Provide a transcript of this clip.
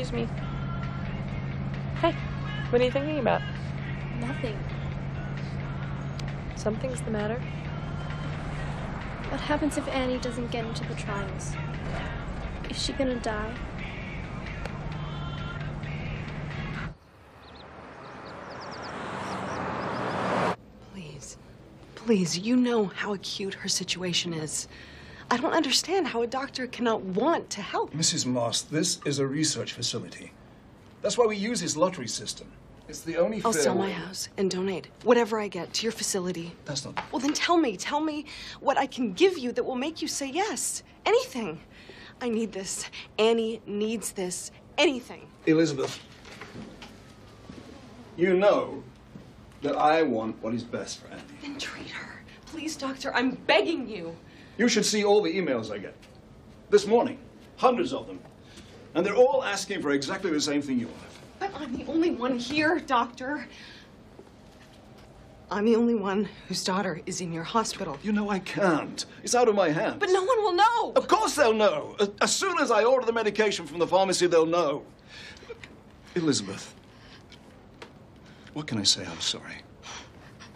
Excuse me. Hey, what are you thinking about? Nothing. Something's the matter? What happens if Annie doesn't get into the trials? Is she gonna die? Please, you know how acute her situation is. I don't understand how a doctor cannot want to help. Mrs. Moss, this is a research facility. That's why we use this lottery system. It's the only I'll fair sell way. my house and donate whatever I get to your facility. That's not... Well, then tell me what I can give you that will make you say yes. Anything. I need this. Annie needs this. Anything. Elizabeth, you know that I want what is best for Andy. Then treat her. Please, doctor, I'm begging you. You should see all the emails I get. This morning, hundreds of them. And they're all asking for exactly the same thing you want. But I'm the only one here, doctor. I'm the only one whose daughter is in your hospital. You know I can't. It's out of my hands. But no one will know. Of course they'll know. As soon as I order the medication from the pharmacy, they'll know. Elizabeth, what can I say? I'm sorry.